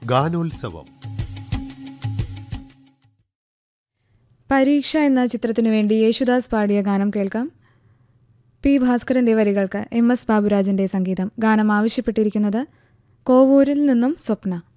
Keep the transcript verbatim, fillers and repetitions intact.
ഗാനോത്സവം. പരീക്ഷ എന്ന ചിത്രത്തിനു വേണ്ടി യേശുദാസ് പാടിയ ഗാനം കേൾക്കാം. പി ഭാസ്കരന്റെ വരികൾക്ക് എം എസ് ബാബുരാജിന്റെ സംഗീതം. ഗാനം ആവശ്യപ്പെട്ടിരിക്കുന്നത് കോവൂരിൽ നിന്നും സ്വപ്ന.